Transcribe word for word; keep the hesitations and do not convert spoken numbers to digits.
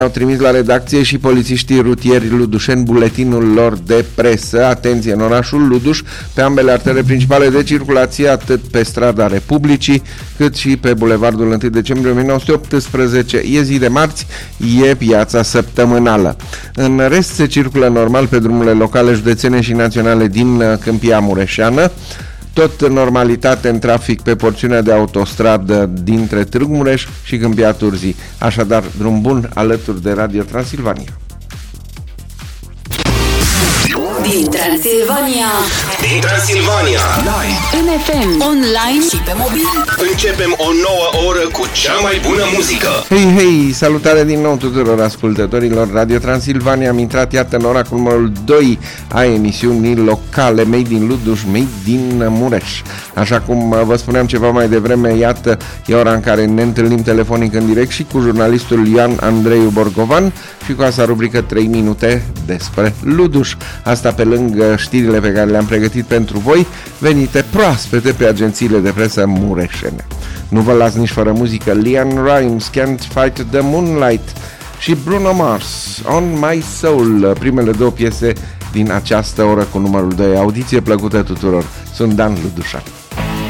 Au trimis la redacție și polițiștii rutieri ludușeni buletinul lor de presă. Atenție, în orașul Luduș, pe ambele artere principale de circulație, atât pe strada Republicii, cât și pe bulevardul întâi decembrie o mie nouă sute optsprezece. E zi de marți, e piața săptămânală. În rest, se circulă normal pe drumurile locale, județene și naționale din Câmpia Mureșeană. Tot normalitate în trafic pe porțiunea de autostradă dintre Târgu Mureș și Câmpia Turzii. Așadar, drum bun alături de Radio Transilvania. Din Transilvania. Din Transilvania. Live. În F M. Online și pe mobil. Începem o nouă oră cu cea mai bună muzică. Hei, hei, salutare din nou tuturor ascultătorilor Radio Transilvania. Am intrat, iată, în ora cu numărul doi a emisiunii locale Made in Luduș, Made din Mureș. Așa cum vă spuneam ceva mai devreme, iată, e ora în care ne întâlnim telefonic în direct și cu jurnalistul Ioan Andreiu Borgovan și cu asta rubrică trei minute despre Luduș. Asta pe lângă știrile pe care le-am pregătit pentru voi, venite proaspete pe agențiile de presă mureșene. Nu vă las nici fără muzică. Leanne Rimes, Can't Fight the Moonlight și Bruno Mars, On My Soul, primele două piese din această oră cu numărul doi. Audiție plăcută tuturor. Sunt Dan Ludușan.